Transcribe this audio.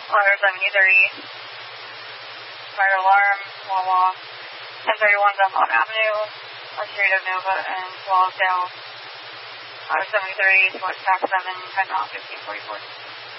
Water 73. Fire alarm, Wawa. 1031 Belmont Avenue, on Street of Nova and Swallowtail. Water 73, West Pack 7, time out 1544.